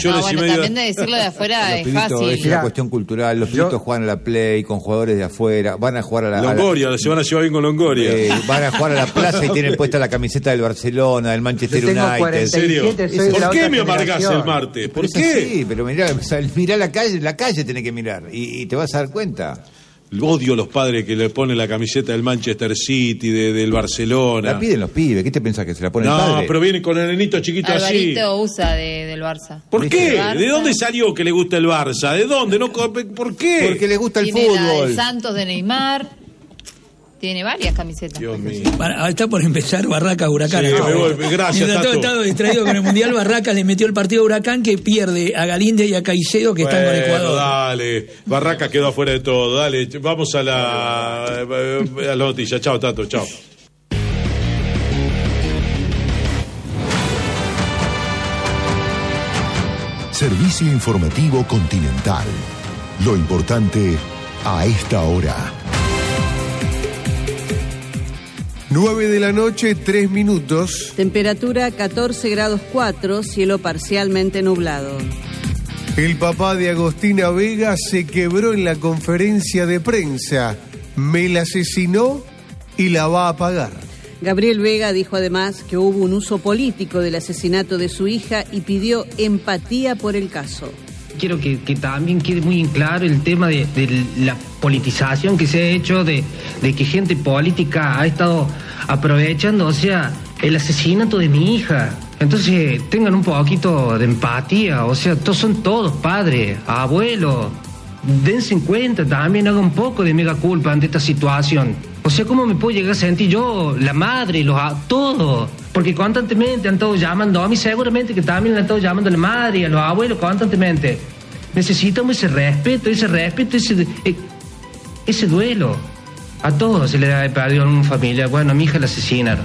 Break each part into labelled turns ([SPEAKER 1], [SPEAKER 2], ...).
[SPEAKER 1] millones y medio.
[SPEAKER 2] También de decirlo de afuera es fácil.
[SPEAKER 3] Es una cuestión cultural. Los pibitos juegan a la Play con jugadores de afuera. Van a jugar a la
[SPEAKER 1] Longoria, se van a llevar bien con Longoria.
[SPEAKER 3] Van a jugar a la plaza y tienen puesta la camiseta del Barcelona, del Manchester United.
[SPEAKER 1] ¿En serio? ¿Por qué me amargás el martes? ¿Por qué?
[SPEAKER 3] Sí, pero mirá la calle tenés que mirar y te vas a dar cuenta.
[SPEAKER 1] Odio los padres que le ponen la camiseta del Manchester City, del Barcelona.
[SPEAKER 3] La piden los pibes, ¿qué te pensás que se la pone el padre?
[SPEAKER 1] No, pero viene con el nenito chiquito
[SPEAKER 2] Alvarito
[SPEAKER 1] así.
[SPEAKER 2] usa del Barça.
[SPEAKER 1] ¿Por qué? ¿De dónde salió que le gusta el Barça? ¿De dónde? No, ¿por qué?
[SPEAKER 3] Porque le gusta el
[SPEAKER 2] Tiene
[SPEAKER 3] fútbol.
[SPEAKER 2] La de Santos, de Neymar. Tiene varias camisetas.
[SPEAKER 1] Dios mío.
[SPEAKER 4] Está por empezar Barraca Huracán.
[SPEAKER 1] Sí, gracias,
[SPEAKER 4] Mientras todo estado distraído con el Mundial, Barraca le metió el partido a Huracán que pierde a Galíndez y a Caicedo que están con Ecuador.
[SPEAKER 1] Dale, Barraca quedó afuera de todo. Dale, vamos a la noticia. Chao, Tato, chao.
[SPEAKER 5] Servicio informativo Continental. Lo importante a esta hora.
[SPEAKER 6] 9 de la noche, 3 minutos.
[SPEAKER 7] Temperatura 14 grados 4, cielo parcialmente nublado.
[SPEAKER 6] El papá de Agostina Vega se quebró en la conferencia de prensa. Me la asesinó y la va a pagar.
[SPEAKER 7] Gabriel Vega dijo además que hubo un uso político del asesinato de su hija y pidió empatía por el caso.
[SPEAKER 8] Quiero que también quede muy en claro el tema de la politización que se ha hecho, de que gente política ha estado aprovechando, o sea, el asesinato de mi hija. Entonces tengan un poquito de empatía, o sea, son todos padres, abuelos. Dense en cuenta también, hagan un poco de mega culpa ante esta situación. O sea, ¿cómo me puedo llegar a sentir yo, la madre, todos? Porque constantemente han estado llamando, a mí seguramente que también le han estado llamando a la madre y a los abuelos constantemente. Necesitamos ese respeto, ese duelo. A todos se le ha perdido en una familia. Bueno, a mi hija la asesinaron.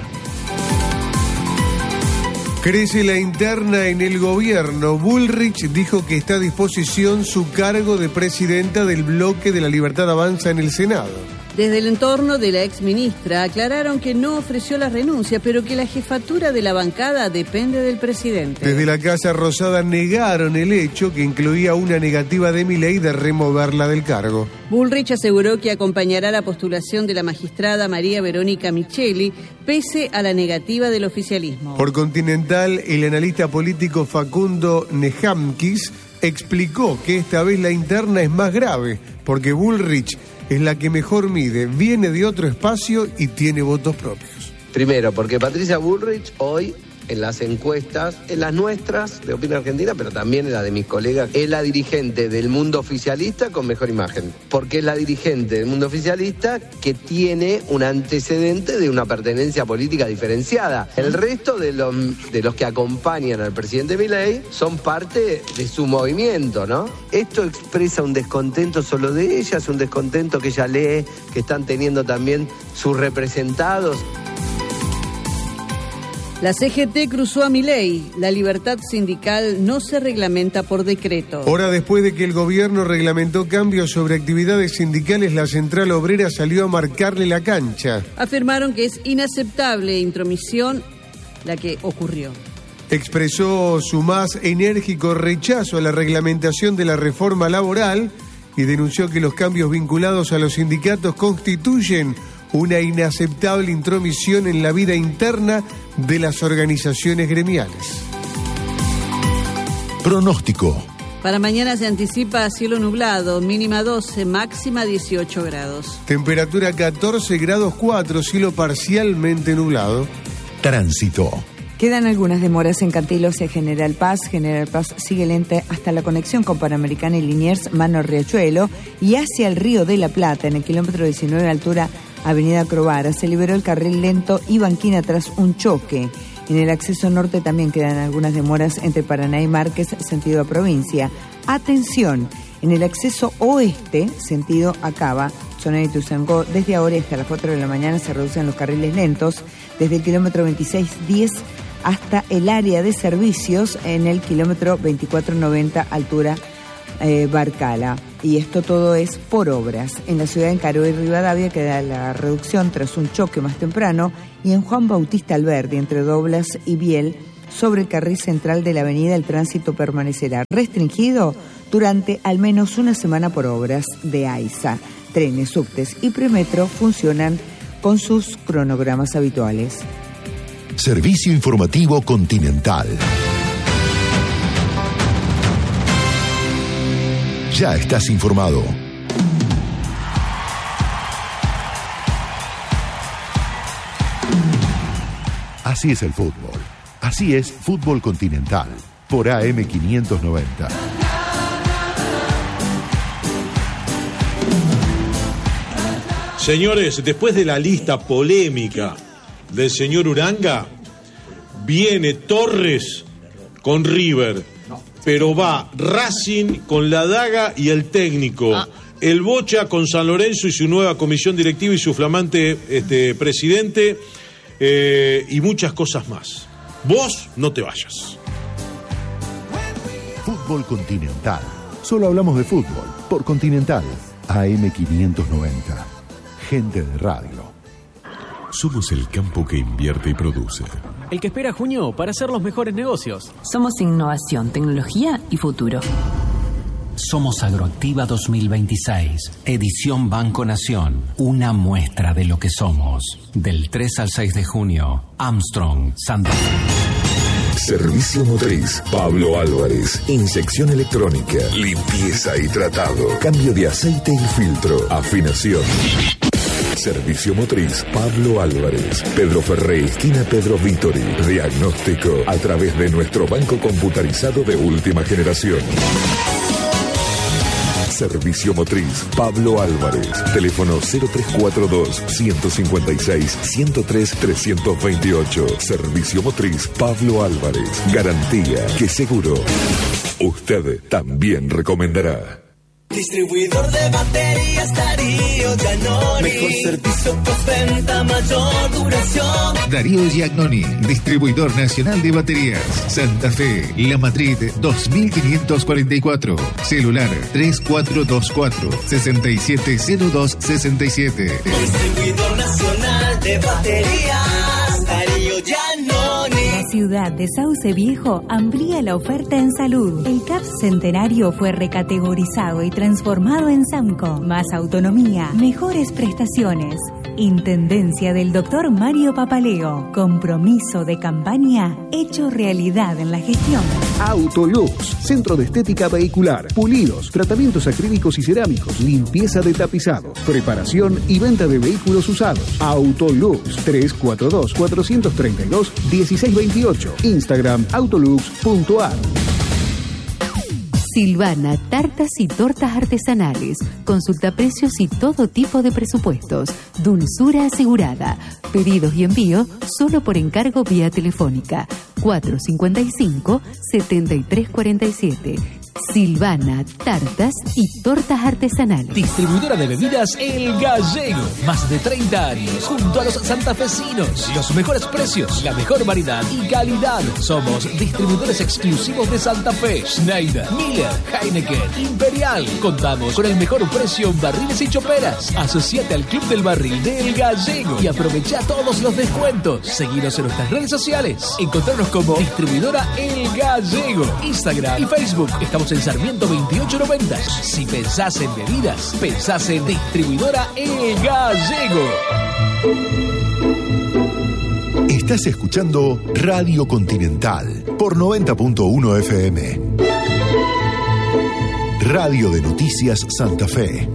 [SPEAKER 6] Crece la interna en el gobierno. Bullrich dijo que está a disposición su cargo de presidenta del bloque de la Libertad Avanza en el Senado.
[SPEAKER 7] Desde el entorno de la exministra aclararon que no ofreció la renuncia, pero que la jefatura de la bancada depende del presidente.
[SPEAKER 6] Desde la Casa Rosada negaron el hecho que incluía una negativa de Milei de removerla del cargo.
[SPEAKER 7] Bullrich aseguró que acompañará la postulación de la magistrada María Verónica Micheli, pese a la negativa del oficialismo.
[SPEAKER 6] Por Continental, el analista político Facundo Nejamkis explicó que esta vez la interna es más grave, porque Bullrich es la que mejor mide, viene de otro espacio y tiene votos propios.
[SPEAKER 9] Primero, porque Patricia Bullrich hoy, en las encuestas, en las nuestras de Opinión Argentina, pero también en la de mis colegas, es la dirigente del mundo oficialista con mejor imagen. Porque es la dirigente del mundo oficialista que tiene un antecedente de una pertenencia política diferenciada. El resto de los que acompañan al presidente Milei son parte de su movimiento, ¿no? Esto expresa un descontento solo de ella, es un descontento que ella lee, que están teniendo también sus representados.
[SPEAKER 7] La CGT cruzó a Milei. La libertad sindical no se reglamenta por decreto.
[SPEAKER 6] Hora después de que el gobierno reglamentó cambios sobre actividades sindicales, la Central Obrera salió a marcarle la cancha.
[SPEAKER 7] Afirmaron que es inaceptable intromisión la que ocurrió.
[SPEAKER 6] Expresó su más enérgico rechazo a la reglamentación de la reforma laboral y denunció que los cambios vinculados a los sindicatos constituyen una inaceptable intromisión en la vida interna de las organizaciones gremiales.
[SPEAKER 5] Pronóstico.
[SPEAKER 7] Para mañana se anticipa cielo nublado, mínima 12, máxima 18 grados.
[SPEAKER 6] Temperatura 14 grados 4, cielo parcialmente nublado.
[SPEAKER 5] Tránsito.
[SPEAKER 10] Quedan algunas demoras en Cantilos y General Paz. General Paz sigue lenta hasta la conexión con Panamericana y Liniers, Mano Riachuelo, y hacia el Río de la Plata, en el kilómetro 19, altura Avenida Crovara. Se liberó el carril lento y banquina tras un choque. En el acceso norte también quedan algunas demoras entre Paraná y Márquez, sentido a provincia. Atención, en el acceso oeste, sentido a Cava, zona de Ituzaingó, desde ahora y hasta las 4 de la mañana se reducen los carriles lentos, desde el kilómetro 2610 hasta el área de servicios en el kilómetro 2490, altura Barcala. Y esto todo es por obras. En la ciudad de Caroe y Rivadavia queda la reducción tras un choque más temprano, y en Juan Bautista Alberdi, entre Doblas y Biel, sobre el carril central de la avenida. El tránsito permanecerá restringido durante al menos una semana por obras de AISA. Trenes, subtes y premetro funcionan con sus cronogramas habituales.
[SPEAKER 5] Servicio Informativo Continental. Ya estás informado. Así es el fútbol. Así es Fútbol Continental por AM590.
[SPEAKER 1] Señores, después de la lista polémica del señor Uranga, viene Torres con River, pero va Racing con la daga y el técnico, el Bocha con San Lorenzo y su nueva comisión directiva y su flamante presidente, y muchas cosas más. Vos no te vayas.
[SPEAKER 5] Fútbol Continental. Solo hablamos de fútbol por Continental. AM590. Gente de radio.
[SPEAKER 11] Somos el campo que invierte y produce.
[SPEAKER 12] El que espera junio para hacer los mejores negocios.
[SPEAKER 13] Somos innovación, tecnología y futuro.
[SPEAKER 14] Somos Agroactiva 2026, edición Banco Nación. Una muestra de lo que somos. Del 3 al 6 de junio, Armstrong, Santa Fe.
[SPEAKER 15] Servicio Motriz, Pablo Álvarez. Inyección electrónica, limpieza y tratado. Cambio de aceite y filtro. Afinación. Servicio Motriz, Pablo Álvarez. Pedro Ferré, esquina Pedro Vítori. Diagnóstico a través de nuestro banco computarizado de última generación. Servicio Motriz, Pablo Álvarez. Teléfono 0342-156-103-328. Servicio Motriz, Pablo Álvarez. Garantía que seguro usted también recomendará.
[SPEAKER 16] Distribuidor de baterías Darío Giannoni. Mejor servicio, postventa, mayor duración.
[SPEAKER 17] Darío Giannoni, distribuidor nacional de baterías. Santa Fe, La Madrid 2544. Celular 3424-670267.
[SPEAKER 16] Distribuidor nacional de baterías Darío Giannoni.
[SPEAKER 18] La ciudad de Sauce Viejo amplía la oferta en salud. El CAPS Centenario fue recategorizado y transformado en SAMCO. Más autonomía, mejores prestaciones. Intendencia del Dr. Mario Papaleo. Compromiso de campaña hecho realidad en la gestión.
[SPEAKER 19] Autolux, centro de estética vehicular, pulidos, tratamientos acrílicos y cerámicos, limpieza de tapizados, preparación y venta de vehículos usados. Autolux, 342-432-1628. Instagram, autolux.ar.
[SPEAKER 20] Silvana, tartas y tortas artesanales. Consulta precios y todo tipo de presupuestos. Dulzura asegurada. Pedidos y envío solo por encargo vía telefónica. 455-7347. Silvana, tartas y tortas artesanales.
[SPEAKER 21] Distribuidora de bebidas El Gallego. Más de 30 años junto a los santafesinos. Los mejores precios, la mejor variedad y calidad. Somos distribuidores exclusivos de Santa Fe. Schneider, Miller, Heineken, Imperial. Contamos con el mejor precio en barriles y choperas. Asociate al Club del Barril de El Gallego y aprovecha todos los descuentos. Seguinos en nuestras redes sociales. Encontrarnos como distribuidora El Gallego. Instagram y Facebook. Estamos en Sarmiento 2890. Si pensás en bebidas, pensás en distribuidora El Gallego.
[SPEAKER 5] Estás escuchando Radio Continental por 90.1 FM. Radio de Noticias Santa Fe.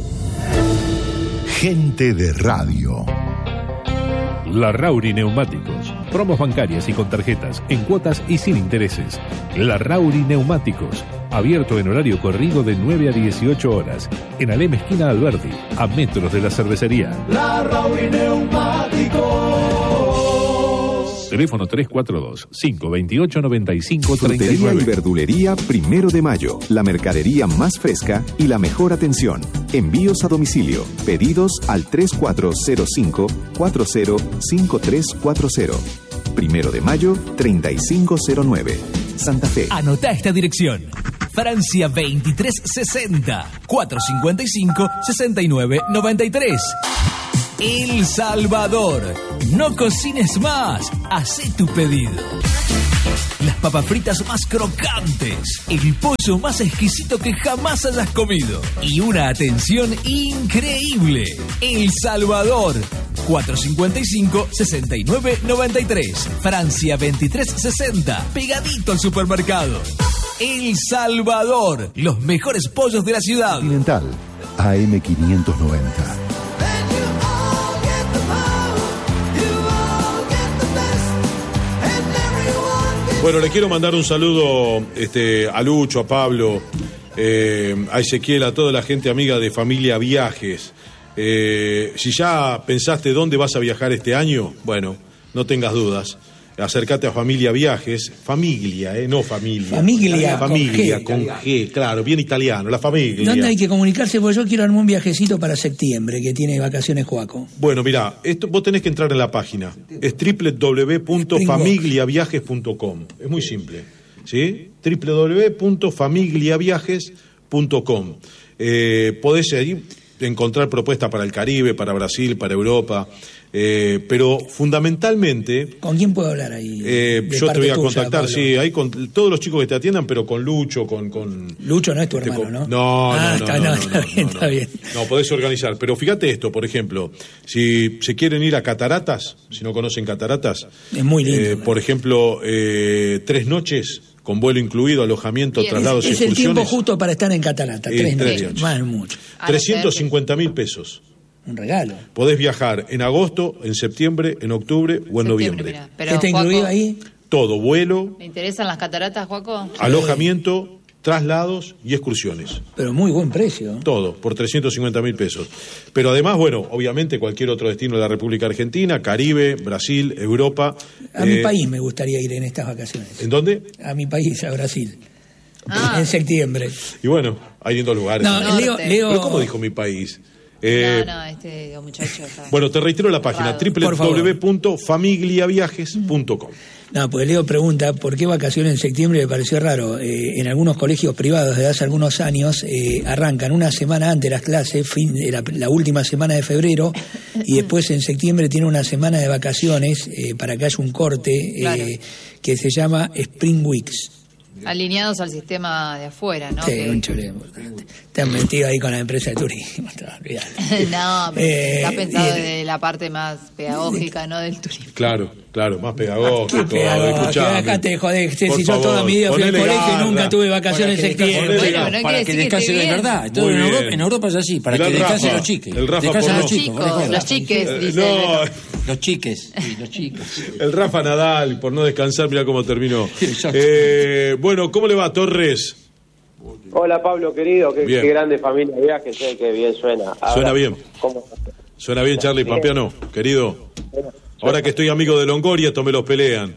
[SPEAKER 5] Gente de radio.
[SPEAKER 22] Larrauri Neumáticos. Promos bancarias y con tarjetas, en cuotas y sin intereses. Larrauri Neumáticos. Abierto en horario corrido de 9 a 18 horas. En Alem esquina Alberdi, a metros de la cervecería.
[SPEAKER 16] Larrauri Neumáticos.
[SPEAKER 22] Teléfono 342-528-9539.
[SPEAKER 23] Frutería y verdulería 1 de Mayo. La mercadería más fresca y la mejor atención. Envíos a domicilio. Pedidos al 3405-405340. 1 de Mayo, 3509. Santa Fe.
[SPEAKER 21] Anota esta dirección. Francia 2360 455 6993. El Salvador. No cocines más. Hacé tu pedido. papas fritas más crocantes, el pollo más exquisito que jamás hayas comido y una atención increíble. El Salvador, 455-6993, Francia 2360, pegadito al supermercado. El Salvador, los mejores pollos de la ciudad.
[SPEAKER 5] Continental, AM590.
[SPEAKER 1] Bueno, le quiero mandar un saludo a Lucho, a Pablo, a Ezequiel, a toda la gente amiga de Familia Viajes. Si ya pensaste dónde vas a viajar este año, bueno, no tengas dudas. Acércate a Familia Viajes, familia, no familia. Familia con G, claro, bien italiano, la familia.
[SPEAKER 2] ¿Dónde hay que comunicarse? Porque yo quiero armar un viajecito para septiembre, que tiene vacaciones Joaco.
[SPEAKER 1] Bueno, mirá, vos tenés que entrar en la página. Es www.familiaviajes.com. Es muy simple, ¿sí? www.familiaviajes.com. Podés ahí encontrar propuestas para el Caribe, para Brasil, para Europa. Pero fundamentalmente...
[SPEAKER 2] ¿Con quién puedo hablar ahí?
[SPEAKER 1] Yo te voy a contactar, Pablo. Sí, ahí con todos los chicos que te atiendan, pero con Lucho, con...
[SPEAKER 2] Lucho no es tu hermano, ¿no?
[SPEAKER 1] No,
[SPEAKER 2] Está bien.
[SPEAKER 1] No, podés organizar. Pero fíjate esto, por ejemplo, si se quieren ir a Cataratas, si no conocen Cataratas...
[SPEAKER 2] Es muy lindo.
[SPEAKER 1] Por ejemplo, 3 noches... con vuelo incluido, alojamiento, traslados y excursiones.
[SPEAKER 2] Es el tiempo justo para estar en Catarata, 3 noches. Más mucho.
[SPEAKER 1] 350.000 pesos.
[SPEAKER 2] Un regalo.
[SPEAKER 1] Podés viajar en agosto, en septiembre, en octubre o en noviembre.
[SPEAKER 2] Mira. ¿Qué está incluido ahí?
[SPEAKER 1] Todo, vuelo.
[SPEAKER 3] ¿Me interesan las cataratas, Joaco?
[SPEAKER 1] Alojamiento, traslados y excursiones.
[SPEAKER 2] Pero muy buen precio.
[SPEAKER 1] Todo, por 350.000 pesos. Pero además, bueno, obviamente cualquier otro destino de la República Argentina, Caribe, Brasil, Europa.
[SPEAKER 2] A mi país me gustaría ir en estas vacaciones.
[SPEAKER 1] ¿En dónde?
[SPEAKER 2] A mi país, a Brasil. En septiembre.
[SPEAKER 1] Y bueno, hay lindos lugares.
[SPEAKER 2] No, Leo...
[SPEAKER 1] ¿Pero cómo dijo mi país?
[SPEAKER 3] Muchacho.
[SPEAKER 1] Bueno, te reitero la página, www.familiaviajes.com.
[SPEAKER 2] No, pues Leo pregunta, ¿por qué vacaciones en septiembre? Le pareció raro. En algunos colegios privados desde hace algunos años arrancan una semana antes las clases, la última semana de febrero, y después en septiembre tiene una semana de vacaciones para que haya un corte que se llama Spring Weeks.
[SPEAKER 3] Alineados al sistema de afuera, ¿no?
[SPEAKER 2] Sí, un choreo importante. Te han metido ahí con la empresa de turismo.
[SPEAKER 3] No, pero está pensado de la parte más pedagógica, ¿no? Del turismo.
[SPEAKER 1] Claro, más pedagógico.
[SPEAKER 2] Acá te jodés, si yo toda mi vida fui al colegio y nunca tuve vacaciones en septiembre.
[SPEAKER 4] Bueno, no para que descanse de verdad. En Europa es así, para que descansen los chiques.
[SPEAKER 1] El Rafa
[SPEAKER 3] los chiques, dice.
[SPEAKER 4] Los chiques.
[SPEAKER 1] El Rafa Nadal, por no descansar, mira cómo terminó. Bueno, ¿cómo le va, Torres?
[SPEAKER 24] Hola, Pablo, querido. Qué grande familia de viajes, qué bien suena. Ahora,
[SPEAKER 1] suena bien.
[SPEAKER 24] ¿Cómo?
[SPEAKER 1] Suena bien, Charlie Pampiano, querido. Ahora que estoy amigo de Longoria, esto me los pelean.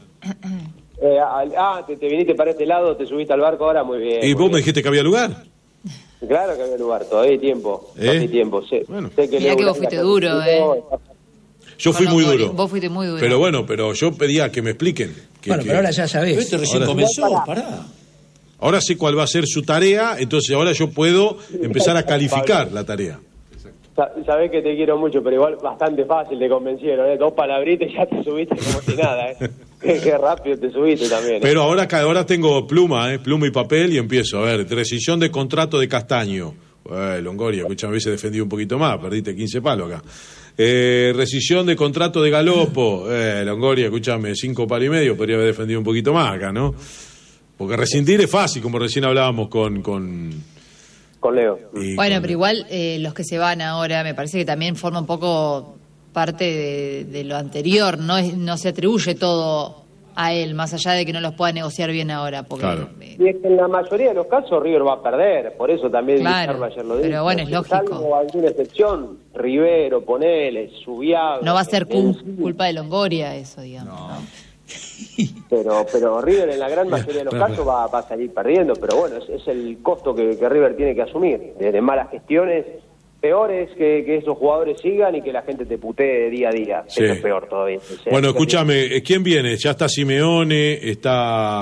[SPEAKER 24] Te viniste para este lado, te subiste al barco ahora, muy bien.
[SPEAKER 1] ¿Y vos me dijiste que había lugar?
[SPEAKER 24] Claro que había lugar, todavía hay tiempo. Sí.
[SPEAKER 3] Bueno. Mirá que vos fuiste duro,
[SPEAKER 1] Yo fui muy duro.
[SPEAKER 3] Vos fuiste muy duro.
[SPEAKER 1] Pero bueno, yo pedía que me expliquen.
[SPEAKER 2] Pero ahora ya sabés.
[SPEAKER 4] Esto recién comenzó, pará.
[SPEAKER 1] Ahora sé cuál va a ser su tarea, entonces ahora yo puedo empezar a calificar la tarea.
[SPEAKER 24] Sabés que te quiero mucho, pero igual bastante fácil te convencieron, 2 palabritas y ya te subiste como si nada, Qué rápido te subiste también.
[SPEAKER 1] Pero ahora tengo pluma y papel y empiezo. A ver, rescisión de contrato de Castaño. Longoria, escuchame, hubiese defendido un poquito más, perdiste 15 palos acá. Rescisión de contrato de Galopo. Longoria, escúchame, 5 palos y medio, podría haber defendido un poquito más acá, ¿no? Porque rescindir es fácil, como recién hablábamos con
[SPEAKER 24] Leo.
[SPEAKER 3] Bueno, pero igual los que se van ahora, me parece que también forma un poco parte de lo anterior, no se atribuye todo a él, más allá de que no los pueda negociar bien ahora. Porque,
[SPEAKER 24] claro. Y es que en la mayoría de los casos River va a perder, por eso también
[SPEAKER 3] claro,
[SPEAKER 24] ayer lo dijo.
[SPEAKER 3] Pero bueno, es lógico.
[SPEAKER 24] Salvo alguna excepción, Rivero, ponele, Subiaga.
[SPEAKER 3] No va a ser culpa de Longoria eso, digamos. No.
[SPEAKER 24] Pero River en la gran mayoría de los casos va a salir perdiendo, pero bueno, es el costo que River tiene que asumir, de malas gestiones. Peor es que esos jugadores sigan y que la gente te putee día a día. Sí. Eso es peor todavía.
[SPEAKER 1] Bueno, escúchame, ¿quién viene? Ya está Simeone, está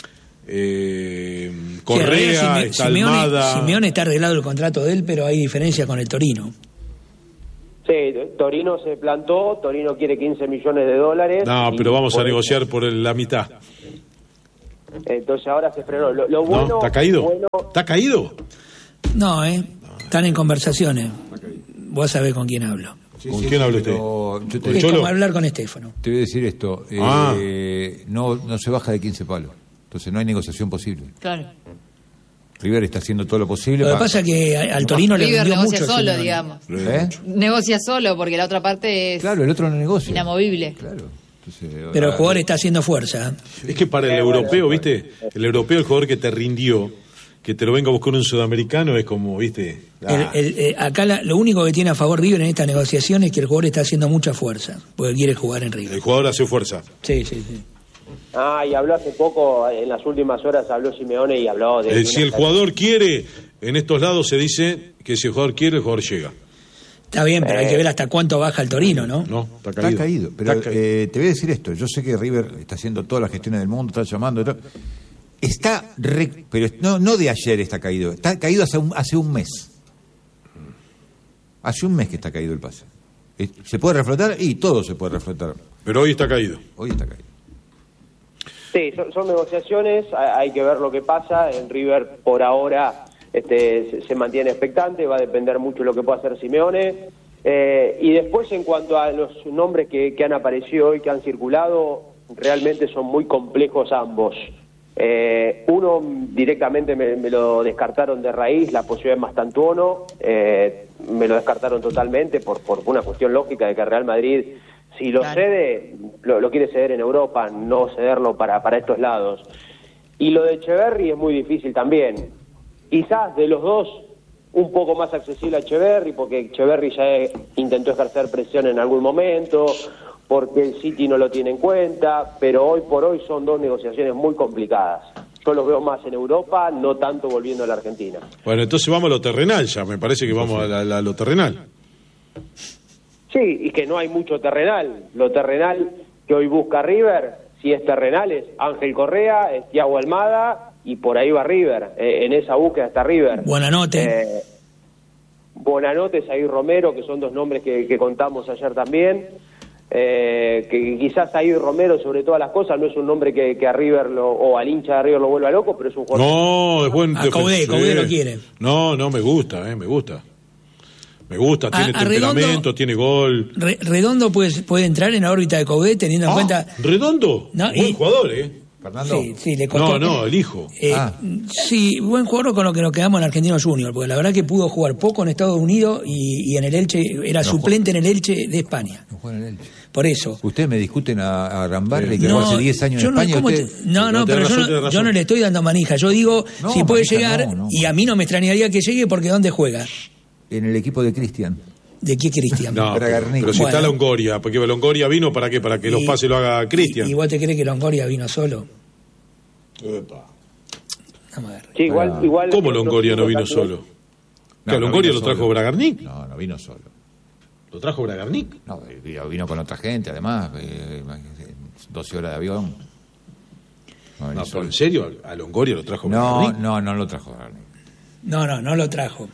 [SPEAKER 1] Correa, está Almada.
[SPEAKER 2] Simeone está arreglado el contrato de él, pero hay diferencia con el Torino.
[SPEAKER 24] Sí, Torino se plantó, Torino quiere $15 millones.
[SPEAKER 1] No, pero vamos a negociar por la mitad.
[SPEAKER 24] Entonces ahora se frenó. Lo bueno...
[SPEAKER 1] No, ¿está caído?
[SPEAKER 24] Bueno,
[SPEAKER 1] ¿Está caído?
[SPEAKER 2] No, están en conversaciones. Vos sabés con quién hablo.
[SPEAKER 1] ¿Con quién habla usted?
[SPEAKER 2] Es como hablar con Estefano.
[SPEAKER 6] Te voy a decir esto. No se baja de 15 palos. Entonces no hay negociación posible.
[SPEAKER 3] Claro.
[SPEAKER 6] River está haciendo todo lo posible.
[SPEAKER 2] Lo que pasa es que al Torino le
[SPEAKER 3] River
[SPEAKER 2] vendió
[SPEAKER 3] negocia
[SPEAKER 2] mucho.
[SPEAKER 3] solo, digamos. Negocia solo, porque la otra parte es
[SPEAKER 6] Claro, el otro no negocia.
[SPEAKER 3] inamovible.
[SPEAKER 6] Claro. Entonces,
[SPEAKER 2] Pero el jugador está haciendo fuerza.
[SPEAKER 1] Es que para el europeo, ¿viste? El europeo, el jugador que te rindió, que te lo venga a buscar un sudamericano, es como, ¿viste?
[SPEAKER 2] Acá lo único que tiene a favor River en esta negociación es que el jugador está haciendo mucha fuerza, porque quiere jugar en River.
[SPEAKER 1] El jugador hace fuerza.
[SPEAKER 2] Sí.
[SPEAKER 24] y habló hace poco, en las últimas horas habló Simeone y habló de...
[SPEAKER 1] Si el jugador quiere, en estos lados se dice que si el jugador quiere, el jugador llega.
[SPEAKER 2] Está bien, pero hay que ver hasta cuánto baja el Torino, ¿no?
[SPEAKER 1] No, está
[SPEAKER 6] caído. Pero te voy a decir esto, yo sé que River está haciendo todas las gestiones del mundo, está llamando... pero no de ayer está caído hace un mes. Hace un mes que está caído el pase. ¿Se puede reflotar? Y todo se puede reflotar.
[SPEAKER 1] Pero hoy está caído.
[SPEAKER 6] Hoy está caído.
[SPEAKER 24] Sí, son negociaciones, hay que ver lo que pasa. En River por ahora se mantiene expectante, va a depender mucho de lo que pueda hacer Simeone. Y después, en cuanto a los nombres que han aparecido hoy, que han circulado, realmente son muy complejos ambos. Uno directamente me lo descartaron de raíz, la posibilidad de Mastantuono, me lo descartaron totalmente por una cuestión lógica de que Real Madrid, si lo cede, lo quiere ceder en Europa, no cederlo para estos lados. Y lo de Echeverri es muy difícil también. Quizás de los dos, un poco más accesible a Echeverri, porque Echeverri ya intentó ejercer presión en algún momento, porque el City no lo tiene en cuenta, pero hoy por hoy son dos negociaciones muy complicadas. Yo los veo más en Europa, no tanto volviendo a la Argentina.
[SPEAKER 1] Bueno, entonces vamos a lo terrenal ya, me parece que vamos a lo terrenal.
[SPEAKER 24] Sí, y que no hay mucho terrenal. Lo terrenal que hoy busca River, si es terrenal, es Ángel Correa, es Thiago Almada, y por ahí va River. En esa búsqueda está River.
[SPEAKER 2] Buenanote.
[SPEAKER 24] Buenanote, Zaguir Romero, que son dos nombres que contamos ayer también. Que quizás ahí Romero, sobre todas las cosas, no es un nombre que a River o al hincha de River lo vuelva loco, pero es un jugador...
[SPEAKER 1] No, es buen
[SPEAKER 2] Caudé lo quiere.
[SPEAKER 1] No, me gusta, me gusta. Me gusta, tiene temperamento, Redondo, tiene gol.
[SPEAKER 2] Redondo puede entrar en la órbita de Caudé teniendo en cuenta...
[SPEAKER 1] ¿Redondo? Buen jugador,
[SPEAKER 6] Fernando.
[SPEAKER 2] Sí, le costó.
[SPEAKER 1] No, el hijo.
[SPEAKER 2] Sí, buen jugador con lo que nos quedamos en Argentinos Junior, porque la verdad que pudo jugar poco en Estados Unidos y en el Elche, era suplente en el Elche de España.
[SPEAKER 6] No juega en el Elche.
[SPEAKER 2] Por eso.
[SPEAKER 6] Ustedes me discuten a Rambarle que hace 10 años en España.
[SPEAKER 2] Pero yo no le estoy dando manija. Yo digo, si puede llegar, y a mí no me extrañaría que llegue, porque ¿dónde juega?
[SPEAKER 6] En el equipo de Cristian.
[SPEAKER 2] ¿De qué Cristian?
[SPEAKER 1] No, pero si está Longoria, porque Longoria vino ¿para qué? Para que los pases lo haga Cristian.
[SPEAKER 2] ¿Y vos te crees que Longoria vino solo?
[SPEAKER 24] Sí, igual
[SPEAKER 1] ¿Cómo Longoria no vino solo? ¿Que Longoria lo trajo Bragarnik?
[SPEAKER 6] No vino solo.
[SPEAKER 1] ¿Lo trajo Bragarnik?
[SPEAKER 6] No, vino con otra gente, además, 12 horas de avión.
[SPEAKER 1] No, pero ¿en serio? ¿A Longoria lo trajo Bragarnik?
[SPEAKER 6] No lo trajo Bragarnik.
[SPEAKER 2] No lo trajo.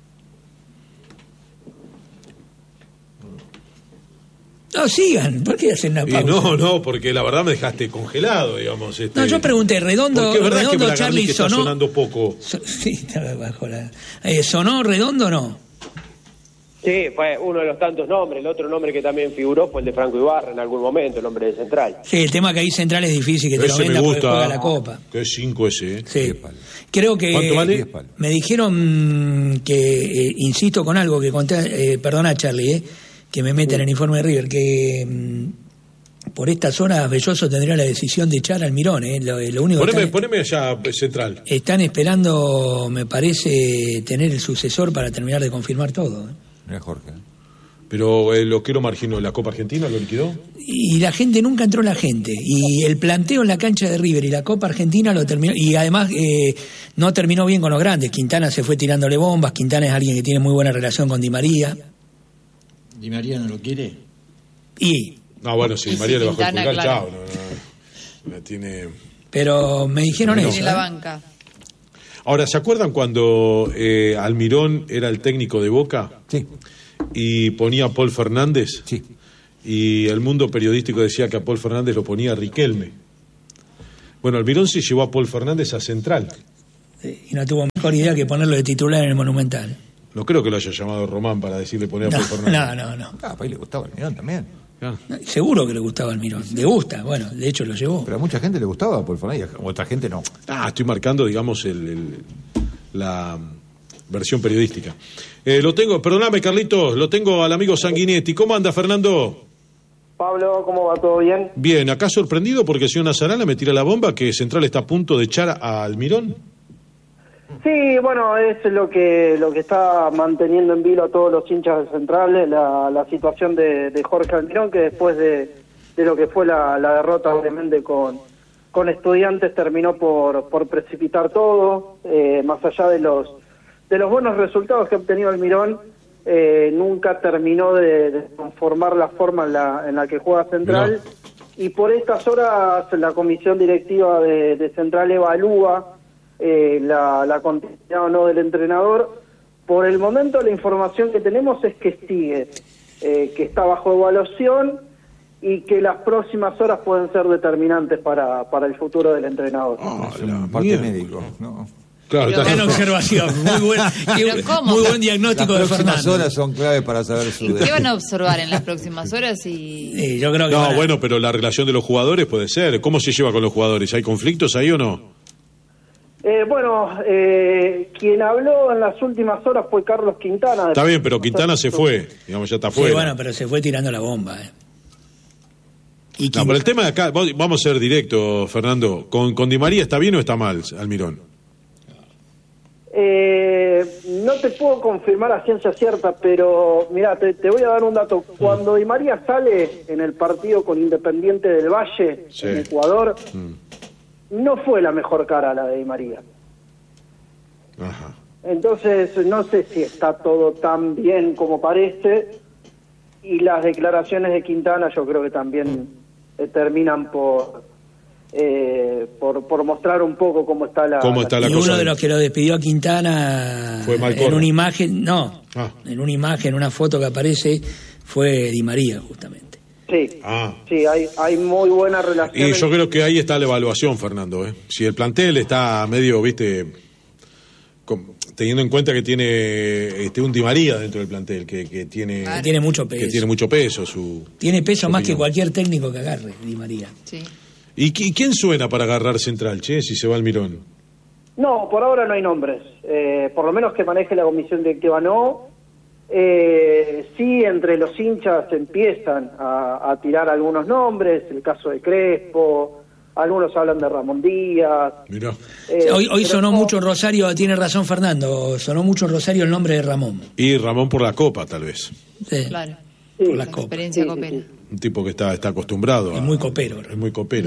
[SPEAKER 2] No, sigan, ¿por qué hacen una pausa?
[SPEAKER 1] No, porque la verdad me dejaste congelado, digamos.
[SPEAKER 2] No, yo pregunté, Redondo,
[SPEAKER 1] que
[SPEAKER 2] Charlie
[SPEAKER 1] está
[SPEAKER 2] sonó...
[SPEAKER 1] sonando poco.
[SPEAKER 2] Sí, estaba bajo la... ¿Sonó Redondo o no?
[SPEAKER 24] Sí, fue uno de los tantos nombres. El otro nombre que también figuró fue el de Franco Ibarra en algún momento, el hombre de Central.
[SPEAKER 2] Sí, el tema que ahí Central es difícil que te lo venda porque juega la Copa.
[SPEAKER 1] Que es 5 ese,
[SPEAKER 2] Sí. Creo que...
[SPEAKER 1] ¿Cuánto vale?
[SPEAKER 2] Me dijeron que, insisto con algo que conté, perdona Charlie, que me meten en el informe de River, que por esta zona Belloso tendría la decisión de echar al Mirón. Lo único
[SPEAKER 1] poneme allá, Central.
[SPEAKER 2] Están esperando, me parece, tener el sucesor para terminar de confirmar todo.
[SPEAKER 6] Mira Jorge.
[SPEAKER 1] Pero lo quiero marginó, ¿la Copa Argentina lo liquidó?
[SPEAKER 2] Y la gente, nunca entró la gente. Y el planteo en la cancha de River y la Copa Argentina lo terminó. Y además no terminó bien con los grandes. Quintana se fue tirándole bombas. Quintana es alguien que tiene muy buena relación con Di María.
[SPEAKER 4] ¿Di María no lo quiere?
[SPEAKER 1] No, bueno, sí, María le bajó el pulgar,
[SPEAKER 3] claro.
[SPEAKER 1] chao. No, tiene...
[SPEAKER 2] Pero me dijeron eso.
[SPEAKER 3] Tiene la banca.
[SPEAKER 1] Ahora, ¿se acuerdan cuando Almirón era el técnico de Boca?
[SPEAKER 6] Sí.
[SPEAKER 1] Y ponía a Paul Fernández.
[SPEAKER 6] Sí.
[SPEAKER 1] Y el mundo periodístico decía que a Paul Fernández lo ponía Riquelme. Bueno, Almirón se llevó a Paul Fernández a Central.
[SPEAKER 2] Y no tuvo mejor idea que ponerlo de titular en el Monumental.
[SPEAKER 1] No creo que lo haya llamado Román para decirle poner a Paul Fernández.
[SPEAKER 2] No.
[SPEAKER 6] Ah, pues le gustaba Almirón también.
[SPEAKER 2] Seguro que le gustaba Almirón. Le gusta, bueno, de hecho lo llevó.
[SPEAKER 6] Pero a mucha gente le gustaba Paul Fernández, a otra gente no.
[SPEAKER 1] Estoy marcando, digamos, la versión periodística. Lo tengo, perdóname, Carlitos, lo tengo al amigo Sanguinetti. ¿Cómo anda, Fernando?
[SPEAKER 7] Pablo, ¿cómo va? ¿Todo bien?
[SPEAKER 1] Bien, acá sorprendido porque el señor Nazarana me tira la bomba que Central está a punto de echar a Almirón.
[SPEAKER 7] Sí, bueno, es lo que está manteniendo en vilo a todos los hinchas de Central, la situación de Jorge Almirón, que después de lo que fue la derrota obviamente con Estudiantes terminó por precipitar todo, más allá de los buenos resultados que ha obtenido Almirón, nunca terminó de conformar la forma en la que juega Central, y por estas horas la comisión directiva de Central evalúa la continuidad o no del entrenador. Por el momento la información que tenemos es que sigue, que está bajo evaluación y que las próximas horas pueden ser determinantes para el futuro del entrenador.
[SPEAKER 6] Parte médico, ¿no?
[SPEAKER 1] Claro,
[SPEAKER 2] está en observación. Muy buen diagnóstico de Fernando.
[SPEAKER 6] Las próximas horas son clave para saber su...
[SPEAKER 3] ¿Qué van a observar en las próximas horas?
[SPEAKER 2] Yo creo que
[SPEAKER 1] bueno, pero la relación de los jugadores puede ser. ¿Cómo se lleva con los jugadores? ¿Hay conflictos ahí o no?
[SPEAKER 7] Quien habló en las últimas horas fue Carlos Quintana.
[SPEAKER 1] Está bien, pero Quintana se fue, digamos, ya está fuera.
[SPEAKER 2] Sí, bueno, pero se fue tirando la bomba.
[SPEAKER 1] Pero el tema de acá, vamos a ser directos, Fernando. ¿Con Di María está bien o está mal, Almirón?
[SPEAKER 7] No te puedo confirmar a ciencia cierta, pero mira, te voy a dar un dato. Cuando Di María sale en el partido con Independiente del Valle, en Ecuador, no fue la mejor cara la de Di María.
[SPEAKER 1] Ajá.
[SPEAKER 7] Entonces, no sé si está todo tan bien como parece, y las declaraciones de Quintana yo creo que también terminan por mostrar un poco cómo está la
[SPEAKER 2] cosa. Y uno de los que lo despidió a Quintana
[SPEAKER 1] fue
[SPEAKER 2] en una imagen, en una imagen, una foto que aparece, fue Di María, justamente.
[SPEAKER 7] Sí, hay muy buena relación.
[SPEAKER 1] Y yo creo que ahí está la evaluación, Fernando. Si el plantel está medio, teniendo en cuenta que tiene un Di María dentro del plantel, que tiene
[SPEAKER 2] mucho peso.
[SPEAKER 1] Que tiene mucho peso.
[SPEAKER 2] Tiene peso más que cualquier técnico que agarre, Di María.
[SPEAKER 3] Sí.
[SPEAKER 1] ¿Y quién suena para agarrar Central, si se va Almirón?
[SPEAKER 7] No, por ahora no hay nombres. Por lo menos que maneje la comisión directiva no. Sí, entre los hinchas empiezan a tirar algunos nombres, el caso de Crespo, algunos hablan de Ramón Díaz.
[SPEAKER 1] Mirá.
[SPEAKER 2] Hoy sonó mucho Rosario, tiene razón Fernando, sonó mucho Rosario el nombre de Ramón.
[SPEAKER 1] Y Ramón por la Copa, tal vez.
[SPEAKER 2] Sí.
[SPEAKER 3] Claro.
[SPEAKER 2] Por la
[SPEAKER 3] experiencia copera.
[SPEAKER 1] Un tipo que está acostumbrado.
[SPEAKER 2] Es muy copero.
[SPEAKER 1] Es muy copero.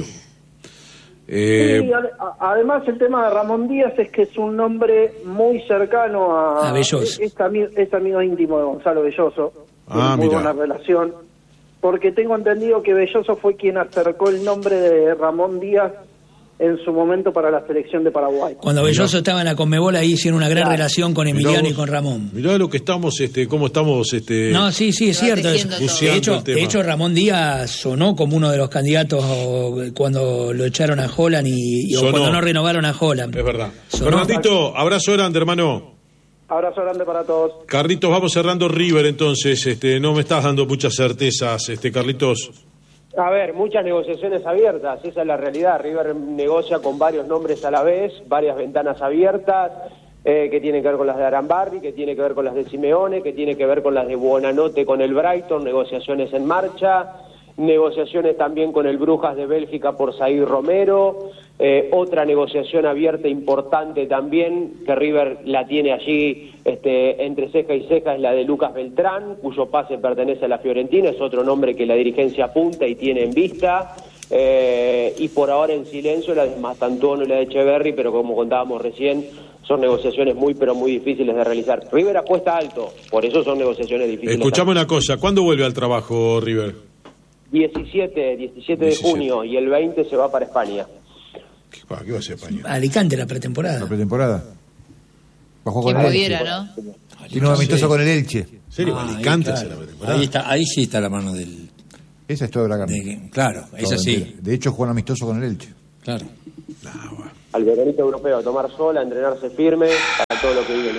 [SPEAKER 7] Además el tema de Ramón Díaz es que es un nombre muy cercano a
[SPEAKER 2] Belloso.
[SPEAKER 7] Es amigo íntimo de Gonzalo Belloso, muy buena relación, porque tengo entendido que Belloso fue quien acercó el nombre de Ramón Díaz en su momento para la selección de Paraguay.
[SPEAKER 2] Cuando Belloso estaba en la Conmebol, ahí hicieron una gran relación con Emiliano y con Ramón.
[SPEAKER 1] Mirá lo que estamos, cómo estamos,
[SPEAKER 2] No, sí, es cierto. De hecho, Ramón Díaz sonó como uno de los candidatos cuando lo echaron a Holland o cuando no renovaron a Holland.
[SPEAKER 1] Es verdad. Fernandito, abrazo grande, hermano.
[SPEAKER 7] Abrazo grande para todos.
[SPEAKER 1] Carlitos, vamos cerrando River entonces. No me estás dando muchas certezas, Carlitos.
[SPEAKER 24] A ver, muchas negociaciones abiertas, esa es la realidad. River negocia con varios nombres a la vez, varias ventanas abiertas, que tienen que ver con las de Arambarri, que tiene que ver con las de Simeone, que tiene que ver con las de Buonanotte con el Brighton, negociaciones en marcha, negociaciones también con el Brujas de Bélgica por Said Romero, otra negociación abierta importante también, que River la tiene allí entre ceja y ceja, es la de Lucas Beltrán, cuyo pase pertenece a la Fiorentina, es otro nombre que la dirigencia apunta y tiene en vista, y por ahora en silencio la de Mastantuono y la de Echeverri, pero como contábamos recién, son negociaciones muy pero muy difíciles de realizar. River apuesta alto, por eso son negociaciones difíciles.
[SPEAKER 1] Escuchame una cosa, ¿cuándo vuelve al trabajo River?
[SPEAKER 24] 17 de junio, y el 20 se va para España.
[SPEAKER 1] ¿Qué va a hacer España?
[SPEAKER 2] Alicante, la pretemporada.
[SPEAKER 6] Bajó
[SPEAKER 3] con
[SPEAKER 6] el
[SPEAKER 3] pudiera,
[SPEAKER 6] Elche.
[SPEAKER 3] ¿no?
[SPEAKER 6] Tiene un amistoso con el Elche.
[SPEAKER 1] ¿En serio? Alicante
[SPEAKER 4] claro.
[SPEAKER 1] será la pretemporada.
[SPEAKER 4] Ahí sí está la mano del...
[SPEAKER 6] Esa es toda la carne.
[SPEAKER 4] Claro, esa sí.
[SPEAKER 6] De hecho, juega un amistoso con el Elche.
[SPEAKER 4] Claro.
[SPEAKER 24] al veranito europeo, a tomar sol, a entrenarse firme para todo lo que viene.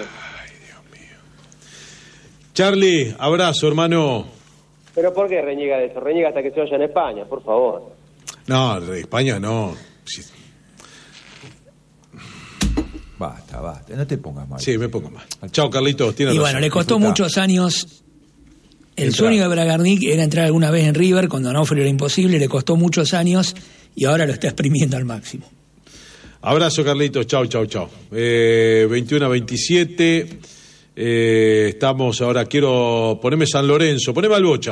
[SPEAKER 1] Charlie, abrazo, hermano.
[SPEAKER 24] ¿Pero por qué reniega de eso? Reniega hasta que se vaya en España, por favor.
[SPEAKER 1] No, de España no. Sí.
[SPEAKER 6] Basta, no te pongas mal.
[SPEAKER 1] Sí, me pongo mal. Chao, Carlitos, tiene
[SPEAKER 2] razón. Y
[SPEAKER 1] bueno,
[SPEAKER 2] le costó muchos años. El sueño de Bragarnik era entrar alguna vez en River, cuando Onofre era imposible, le costó muchos años y ahora lo está exprimiendo al máximo.
[SPEAKER 1] Abrazo, Carlitos, chao. 21-27. Estamos ahora, quiero ponerme San Lorenzo, poneme al Bocha.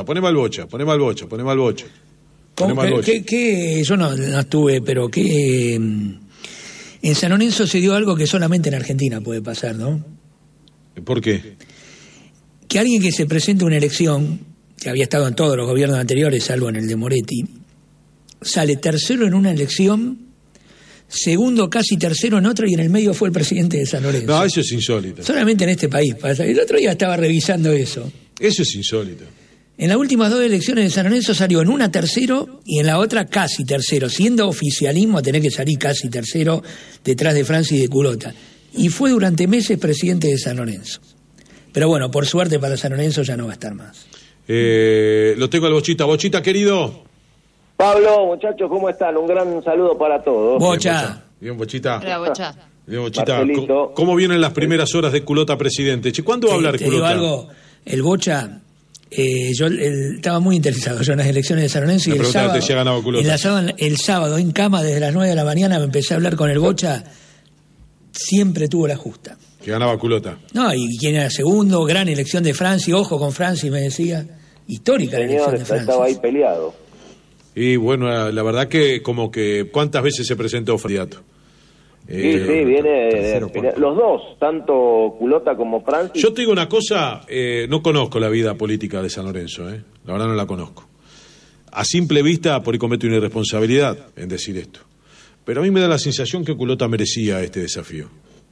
[SPEAKER 2] Que yo no estuve, pero que en San Lorenzo se dio algo que solamente en Argentina puede pasar, ¿no?
[SPEAKER 1] ¿Por qué?
[SPEAKER 2] Que alguien que se presente a una elección, que había estado en todos los gobiernos anteriores, salvo en el de Moretti, sale tercero en una elección, segundo casi tercero en otra, y en el medio fue el presidente de San Lorenzo.
[SPEAKER 1] No, eso es insólito.
[SPEAKER 2] Solamente en este país pasa. El otro día estaba revisando eso.
[SPEAKER 1] Eso es insólito.
[SPEAKER 2] En las últimas 2 elecciones de San Lorenzo salió en una tercero y en la otra casi tercero, siendo oficialismo tener que salir casi tercero detrás de Francis y de Culota. Y fue durante meses presidente de San Lorenzo. Pero bueno, por suerte para San Lorenzo ya no va a estar más.
[SPEAKER 1] Lo tengo al Bochita. Bochita, querido.
[SPEAKER 24] Pablo, muchachos, ¿cómo están? Un gran saludo para todos.
[SPEAKER 2] Bocha.
[SPEAKER 1] Bien, Bochita.
[SPEAKER 3] Hola, Bocha.
[SPEAKER 1] Bien, Bochita. ¿Cómo vienen las primeras horas de Culota presidente? ¿Cuándo va a hablar
[SPEAKER 2] te
[SPEAKER 1] Culota?
[SPEAKER 2] Digo algo, el Bocha... yo estaba muy interesado yo en las elecciones de San Lorenzo y el sábado en cama desde las 9 de la mañana me empecé a hablar con el Bocha. Siempre tuvo la justa.
[SPEAKER 1] Que ganaba Culota.
[SPEAKER 2] No, y quién era segundo, gran elección de Francia, ojo con Francia, me decía, histórica la elección de Francia.
[SPEAKER 24] Estaba ahí peleado.
[SPEAKER 1] Y bueno, la verdad que como que ¿cuántas veces se presentó candidato?
[SPEAKER 24] Sí, viene los dos, tanto Culota como Francis.
[SPEAKER 1] Yo te digo una cosa, no conozco la vida política de San Lorenzo, la verdad no la conozco. A simple vista, por ahí cometo una irresponsabilidad en decir esto. Pero a mí me da la sensación que Culota merecía este desafío.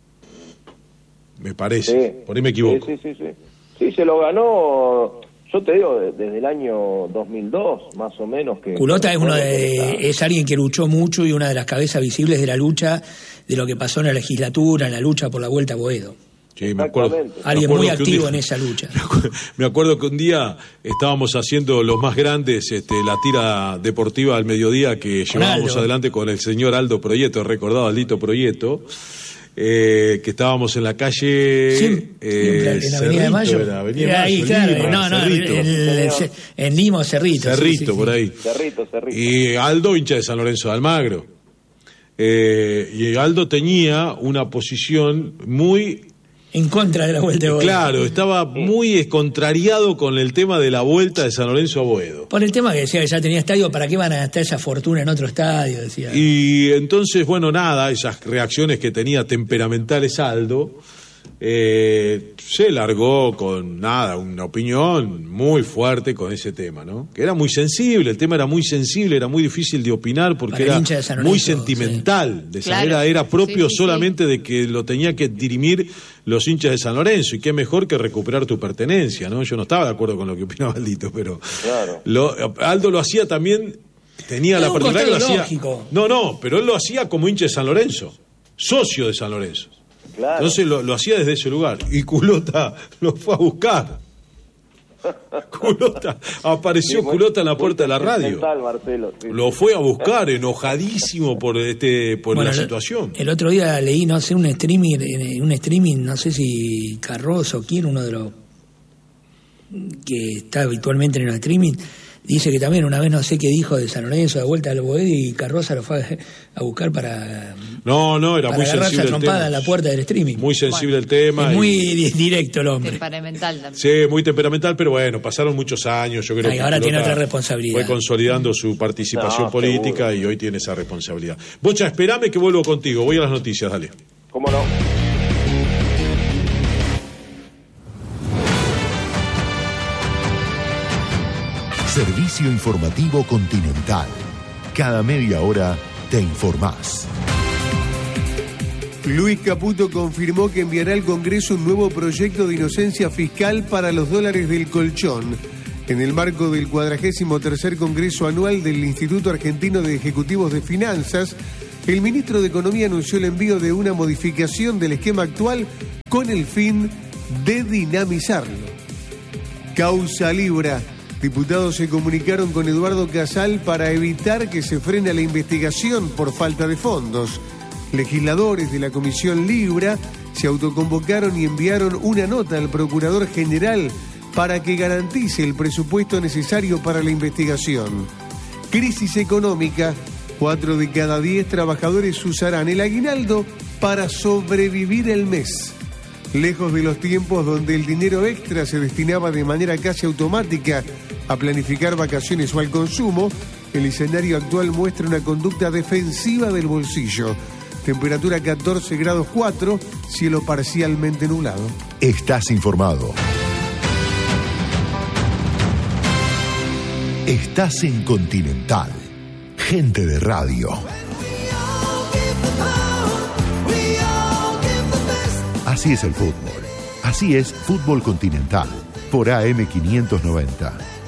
[SPEAKER 1] Me parece, sí, por ahí me equivoco.
[SPEAKER 24] Sí, se lo ganó, yo te digo, desde el año 2002, más o menos. Que
[SPEAKER 2] Culota es alguien que luchó mucho y una de las cabezas visibles de la lucha de lo que pasó en la legislatura, en la lucha por la vuelta a Boedo.
[SPEAKER 1] Sí, me acuerdo.
[SPEAKER 2] Alguien muy activo en esa lucha.
[SPEAKER 1] Me acuerdo que un día estábamos haciendo los más grandes, la tira deportiva al mediodía que llevábamos adelante con el señor Aldo Proieto, recordado Aldito Proieto. Que estábamos en la calle
[SPEAKER 2] en la Avenida de Mayo. En Lima o Cerrito.
[SPEAKER 1] Cerrito, por ahí.
[SPEAKER 24] Cerrito.
[SPEAKER 1] Y Aldo, hincha de San Lorenzo de Almagro. Y Aldo tenía una posición muy...
[SPEAKER 2] En contra de la vuelta de Boedo.
[SPEAKER 1] Claro, estaba muy contrariado con el tema de la vuelta de San Lorenzo a Boedo.
[SPEAKER 2] Por el tema que decía que ya tenía estadio, ¿para qué van a gastar esa fortuna en otro estadio? Decía.
[SPEAKER 1] Y entonces, bueno, nada, esas reacciones que tenía temperamentales Aldo, se largó con una opinión muy fuerte con ese tema, ¿no? Que era muy sensible, el tema era muy sensible, era muy difícil de opinar porque era muy sentimental. Era propio solamente de que lo tenía que dirimir los hinchas de San Lorenzo, y qué mejor que recuperar tu pertenencia, ¿no? Yo no estaba de acuerdo con lo que opinaba Aldito, pero Aldo lo hacía también, tenía la particularidad que lo hacía. No, pero él lo hacía como hincha de San Lorenzo, socio de San Lorenzo. Claro. Entonces lo hacía desde ese lugar. Y Culota lo fue a buscar. Apareció Culota en la puerta de la radio.
[SPEAKER 24] Marcelo,
[SPEAKER 1] lo fue a buscar, enojadísimo por la situación.
[SPEAKER 2] El otro día leí, no sé, un streaming, no sé si Carrozo o quién, uno de los que está habitualmente en el streaming, dice que también una vez no sé qué dijo de San Lorenzo, de vuelta al Boedo, y Carroza lo fue a buscar para...
[SPEAKER 1] No, era muy sensible el tema.
[SPEAKER 2] En la puerta del streaming.
[SPEAKER 1] Muy sensible el tema.
[SPEAKER 2] Es muy directo el hombre.
[SPEAKER 3] Temperamental también.
[SPEAKER 1] Sí, muy temperamental, pero bueno, pasaron muchos años. Yo creo que
[SPEAKER 2] ahora tiene otra responsabilidad.
[SPEAKER 1] Fue consolidando su participación política, seguro. Y hoy tiene esa responsabilidad. Bocha, espérame que vuelvo contigo. Voy a las noticias, dale.
[SPEAKER 24] ¿Cómo no?
[SPEAKER 5] Servicio informativo Continental. Cada media hora te informás.
[SPEAKER 8] Luis Caputo confirmó que enviará al Congreso un nuevo proyecto de inocencia fiscal para los dólares del colchón, en el marco del 43º Congreso Anual del Instituto Argentino de Ejecutivos de Finanzas, el ministro de Economía anunció el envío de una modificación del esquema actual con el fin de dinamizarlo. Causa Libra. Diputados se comunicaron con Eduardo Casal para evitar que se frene la investigación por falta de fondos. Legisladores de la Comisión Libra se autoconvocaron y enviaron una nota al Procurador General para que garantice el presupuesto necesario para la investigación. Crisis económica. 4 de cada 10 trabajadores usarán el aguinaldo para sobrevivir el mes. Lejos de los tiempos donde el dinero extra se destinaba de manera casi automática a planificar vacaciones o al consumo, el escenario actual muestra una conducta defensiva del bolsillo. Temperatura 14 grados 4, cielo parcialmente nublado.
[SPEAKER 5] Estás informado. Estás en Continental. Gente de radio. Así es el fútbol. Así es Fútbol Continental. Por AM 590.